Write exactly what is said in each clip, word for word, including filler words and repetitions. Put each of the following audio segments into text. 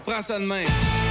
prends ça de main.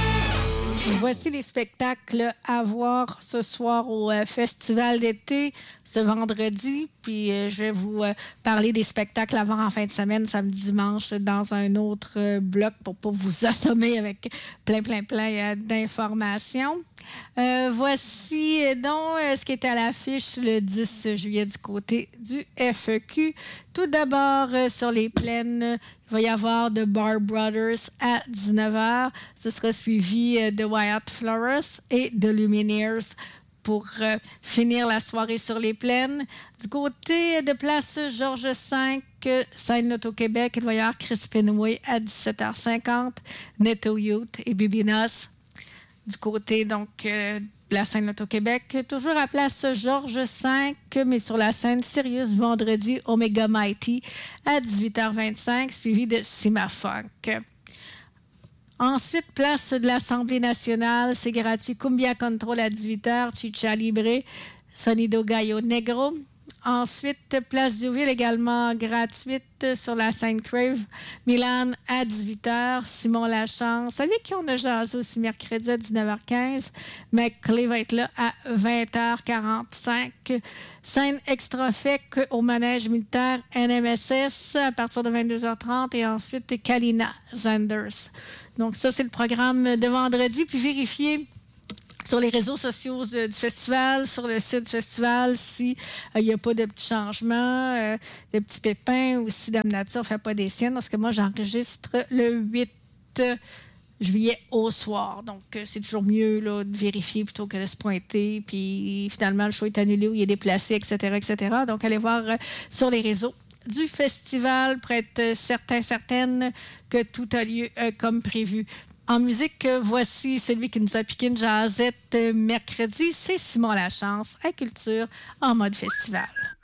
Voici les spectacles à voir ce soir au euh, Festival d'été, ce vendredi. Puis euh, je vais vous euh, parler des spectacles à voir en fin de semaine, samedi, dimanche, dans un autre euh, bloc pour pas vous assommer avec plein, plein, plein euh, d'informations. Euh, voici euh, donc euh, ce qui est à l'affiche le dix juillet du côté du F E Q. Tout d'abord, euh, sur les plaines, il va y avoir The Bar Brothers à dix-neuf heures. Ce sera suivi euh, de Wyatt Flores et de Lumineers pour euh, finir la soirée sur les plaines. Du côté de Place Georges cinq, euh, Scène au Québec, il va y avoir Chris Penway à dix-sept heures cinquante, Netto Youth et Bibinos. Du côté, donc, euh, de la scène Auto-Québec, toujours à Place Georges cinq, mais sur la scène Sirius, vendredi, Omega Mighty à dix-huit heures vingt-cinq, suivi de Cima Funk. Ensuite, place de l'Assemblée nationale, c'est gratuit, Cumbia Control à dix-huit heures, Chicha Libre, Sonido Gallo Negro. Ensuite, place Duville également gratuite sur la scène Crave, Milan à dix-huit heures, Simon Lachance, avec qui on a jasé aussi mercredi à dix-neuf heures quinze, McClay va être là à vingt heures quarante-cinq. Scène Extrafec au manège militaire N M S S à partir de vingt-deux heures trente et ensuite Kalina Zanders. Donc ça, c'est le programme de vendredi. Puis vérifiez sur les réseaux sociaux de, du festival, sur le site du festival, s'il n'y euh, a pas de petits changements, euh, de petits pépins, ou si Dame Nature ne fait pas des siennes, parce que moi, j'enregistre le huit juillet au soir. Donc, euh, c'est toujours mieux là, de vérifier plutôt que de se pointer. Puis, finalement, le show est annulé ou il est déplacé, et cetera, et cetera. Donc, allez voir euh, sur les réseaux du festival pour être certain, certaine que tout a lieu euh, comme prévu. En musique, voici celui qui nous a piqué une jasette mercredi, c'est Simon Lachance à Culture en mode festival.